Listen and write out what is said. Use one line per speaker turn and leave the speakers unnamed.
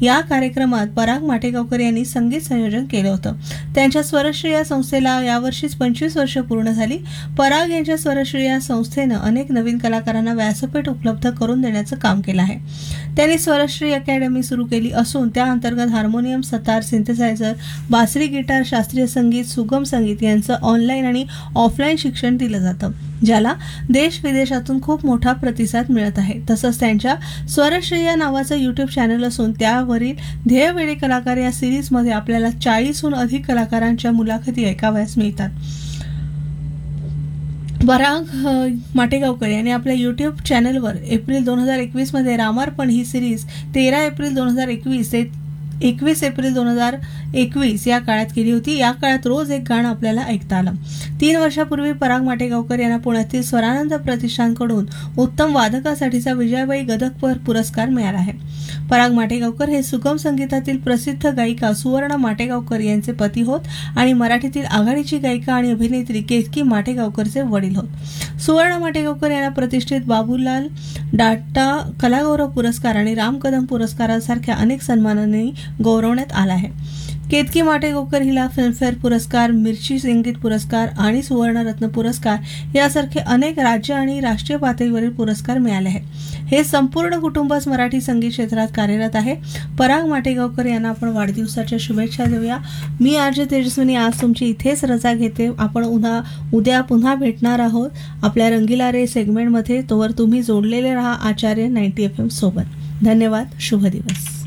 या कार्यक्रमात पराग माटेगावकर यांनी संगीत संयोजन केलं होतं. त्यांच्या स्वरश्री या संस्थेला यावर्षीच 25 वर्ष पूर्ण झाली. पराग यांच्या स्वरश्री या संस्थेनं अनेक नवीन कलाकारांना व्यासपीठ उपलब्ध करून देण्याचं काम केलं आहे. त्यांनी स्वरश्री अकॅडमी सुरू केली असून त्या अंतर्गत हार्मोनियम, सतार, सिंथेसायझर, बासरी, गिटार, शास्त्रीय संगीत, सुगम संगीत यांचं ऑनलाईन आणि ऑफलाईन शिक्षण दिलं जातं, ज्याला देश विदेशातून खूप मोठा प्रतिसाद मिळत आहे. तसंच त्यांच्या स्वरश्री या नावाचं युट्यूब चॅनल असून त्यावरील ध्येयवेडे कलाकार या सिरीजमध्ये आपल्याला 40हून अधिक कलाकारांच्या मुलाखती ऐकाव्यास मिळतात. पराग माटेगावकर यांनी आपल्या युट्यूब चॅनलवर एप्रिल 2021 मध्ये रामार्पण ही सिरीज 13 एप्रिल 2021 ते 21 एप्रिल 2021 या काळात केली होती. या काळात रोज एक गाणं आपल्याला ऐकता आलं. 3 वर्षापूर्वी पराग माटेगावकर यांना पुण्यातील स्वरानंद प्रतिष्ठानकडून उत्तम वादकासाठीचा विजयाबाई गदककर पुरस्कार मिळाला आहे. पराग माटेगावकर हे सुगम संगीतातील प्रसिद्ध गायिका सुवर्ण माटेगावकर यांचे पती होत आणि मराठीतील आघाडीची गायिका आणि अभिनेत्री केतकी माटेगावकरचे वडील होत. सुवर्ण माटेगावकर यांना प्रतिष्ठित बाबूलाल डाटा कलागौरव पुरस्कार आणि राम कदम पुरस्कारांसारख्या अनेक सन्मानांनी गौरवण्यात आला आहे. केतकी माटेगावकर हिला फिल्मफेअर पुरस्कार, मिर्ची संगीत पुरस्कार आणि सुवर्णरत्न पुरस्कार यासारखे अनेक राज्य आणि राष्ट्रीय पातळीवरील पुरस्कार मिळाले आहेत. हे संपूर्ण कुटुंबच मराठी संगीत क्षेत्रात कार्यरत आहे. पराग माटेगावकर यांना आपण वाढदिवसाच्या शुभेच्छा देऊया. मी आरजे तेजस्विनी आज तुमची इथेच रजा घेते. आपण उद्या पुन्हा भेटणार आहोत आपल्या रंगीला रे सेगमेंटमध्ये. तोवर तुम्ही जोडलेले राहा आचार्य 90 FM सोबत. धन्यवाद. शुभ दिवस.